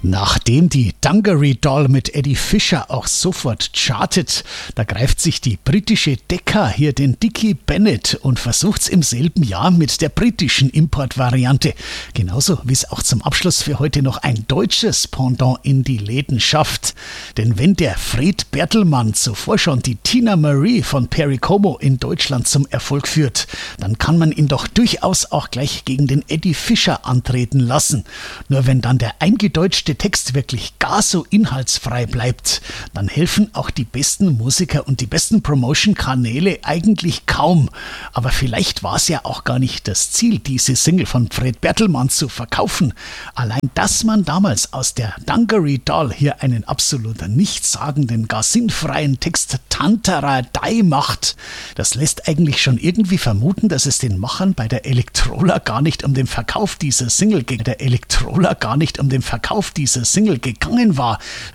Nachdem die Dungaree Doll mit Eddie Fisher auch sofort chartet, da greift sich die britische Decca hier den Dickie Bennett und versucht's im selben Jahr mit der britischen Importvariante. Genauso wie es auch zum Abschluss für heute noch ein deutsches Pendant in die Läden schafft. Denn wenn der Fred Bertelmann zuvor schon die Tina Marie von Perry Como in Deutschland zum Erfolg führt, dann kann man ihn doch durchaus auch gleich gegen den Eddie Fisher antreten lassen. Nur wenn dann der eingedeutschte Text wirklich gar so inhaltsfrei bleibt, dann helfen auch die besten Musiker und die besten Promotion-Kanäle eigentlich kaum. Aber vielleicht war es ja auch gar nicht das Ziel, diese Single von Fred Bertelmann zu verkaufen. Allein, dass man damals aus der Dungaree Doll hier einen absolut nichtssagenden, gar sinnfreien Text Tantaradei macht, das lässt eigentlich schon irgendwie vermuten, dass es den Machern bei der Electrola gar nicht um den Verkauf dieser Single gegangen war.